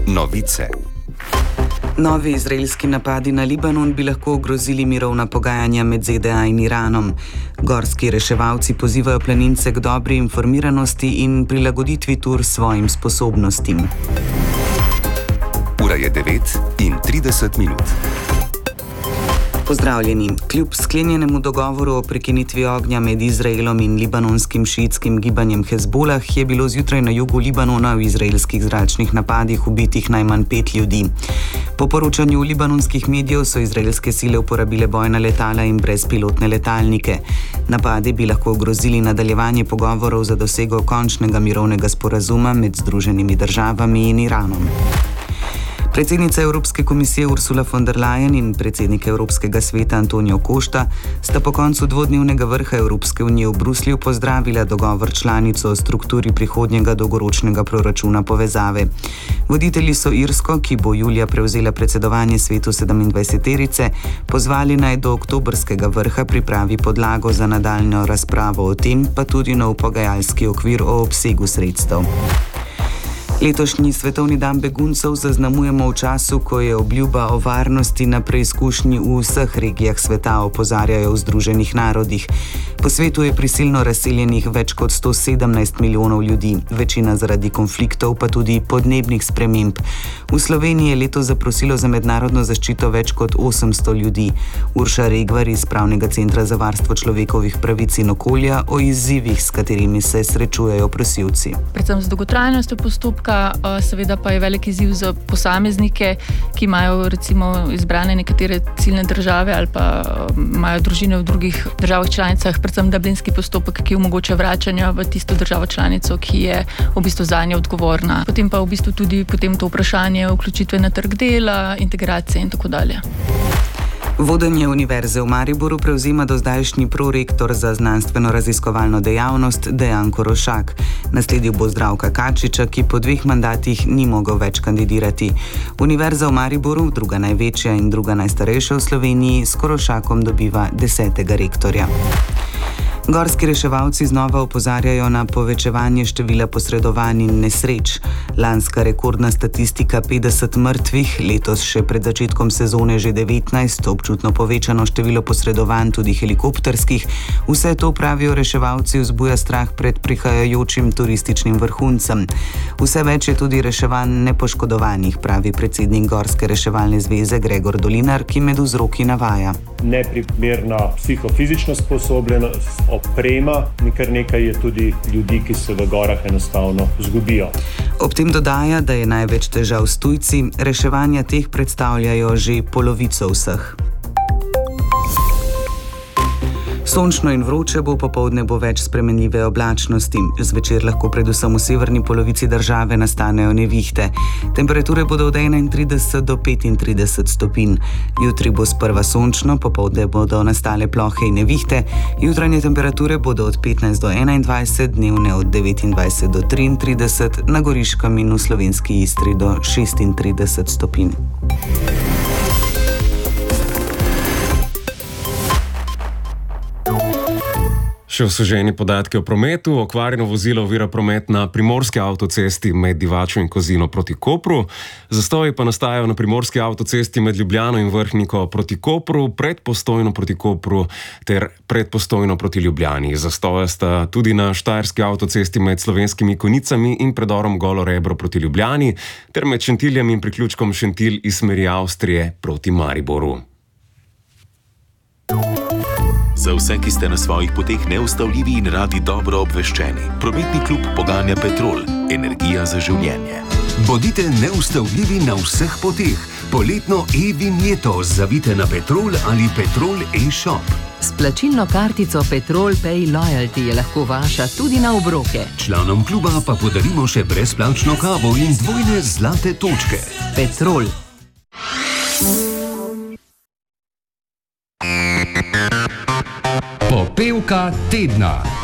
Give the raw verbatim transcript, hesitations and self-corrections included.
Novice. Novi izraelski napadi na Libanon bi lahko ogrozili mirovna pogajanja med Z D A in Iranom. Gorski reševalci pozivajo planince k dobri informiranosti in prilagoditvi tur svojim sposobnostim. Ura je devet in trideset minut. Pozdravljeni. Kljub sklenjenemu dogovoru o prekinitvi ognja med Izraelom in libanonskim šiitskim gibanjem Hezbolah je bilo zjutraj na jugu Libanona v izraelskih zračnih napadih ubitih najmanj pet ljudi. Po poročanju libanonskih medijev so izraelske sile uporabile bojna letala in brezpilotne letalnike. Napadi bi lahko ogrozili nadaljevanje pogovorov za dosego končnega mirovnega sporazuma med Združenimi državami in Iranom. Predsednica Evropske komisije Ursula von der Leyen in predsednik Evropskega sveta Antonio Costa sta po koncu dvodnevnega vrha Evropske unije v Bruslju pozdravila dogovor članic o strukturi prihodnjega dolgoročnega proračuna povezave. Voditelji so Irsko, ki bo julija prevzela predsedovanje svetu sedemindvajseterice, pozvali naj do oktobrskega vrha pripravi podlago za nadaljnjo razpravo o tem, pa tudi nov pogajalski okvir o obsegu sredstev. Letošnji svetovni dan beguncev zaznamujemo v času, ko je obljuba o varnosti na preizkušnji v vseh regijah sveta, opozarjajo v Združenih narodih. Po svetu je prisilno razseljenih več kot sto sedemnajst milijonov ljudi, večina zaradi konfliktov, pa tudi podnebnih sprememb. V Sloveniji je letos zaprosilo za mednarodno zaščito več kot osemsto ljudi. Urša Regvar iz Pravnega centra za varstvo človekovih pravic in okolja o izzivih, s katerimi se srečujejo prosilci. Predvsem z dolgotrajnostjo postopka, seveda pa je velik izziv za posameznike, ki imajo recimo izbrane nekatere ciljne države ali pa imajo družine v drugih državah članicah, predvsem dublinski postopek, ki omogoča vračanja v tisto državo članico, ki je v bistvu zanje odgovorna. Potem pa v bistvu tudi potem to vprašanje vključitve na trg dela, integracije in tako dalje. Vodenje Univerze v Mariboru prevzema dozdajšnji prorektor za znanstveno-raziskovalno dejavnost Dejan Korošak. Nasledil bo Zdravka Kačiča, ki po dveh mandatih ni mogel več kandidirati. Univerza v Mariboru, druga največja in druga najstarejša v Sloveniji, s Korošakom dobiva desetega rektorja. Gorski reševalci znova opozarjajo na povečevanje števila posredovanj in nesreč. Lanska rekordna statistika petdeset mrtvih, letos še pred začetkom sezone že devetnajst, občutno povečano število posredovanj, tudi helikopterskih. Vse to, pravijo reševalci, vzbuja strah pred prihajajočim turističnim vrhuncem. Vse več je tudi reševanj nepoškodovanih, pravi predsednik Gorske reševalne zveze Gregor Dolinar, ki med vzroki navaja. Neprimerna psihofizična sposobljenost, oprema, kar nekaj je tudi ljudi, ki se v gorah enostavno zgubijo. Ob tem dodaja, da je največ težav s tujci, reševanja teh predstavljajo že polovico vseh. Sončno in vroče bo, popoldne bo več spremenljive oblačnosti. Zvečer lahko predvsem v severni polovici države nastanejo nevihte. Temperature bodo od enaintrideset do petintrideset stopinj. Jutri bo sprva sončno, popoldne bodo nastale plohe in nevihte. Jutranje temperature bodo od petnajst do enaindvajset, dnevne od devetindvajset do triintrideset, na Goriškem in v slovenski Istri do šestintrideset stopinj. Še osveženi podatki o prometu. Okvarjeno vozilo ovira promet na primorski avtocesti med Divačo in Kozino proti Kopru. Zastoji pa nastajajo na primorski avtocesti med Ljubljano in Vrhniko proti Kopru, pred Postojno proti Kopru ter pred Postojno proti Ljubljani. Zastoja sta tudi na štajerski avtocesti med Slovenskimi Konicami in predorom Golo Rebro proti Ljubljani ter med Šentiljem in priključkom Šentilj iz smeri Avstrije proti Mariboru. Za vse, ki ste na svojih poteh neustavljivi in radi dobro obveščeni. Prometni klub poganja Petrol. Energija za življenje. Bodite neustavljivi na vseh poteh. Poletno e-vinjeto zavite na Petrol ali Petrol e-shop. S plačilno kartico Petrol Pay Loyalty je lahko vaša tudi na obroke. Članom kluba pa podarimo še brezplačno kavo in dvojne zlate točke. Petrol. Popevka tedna.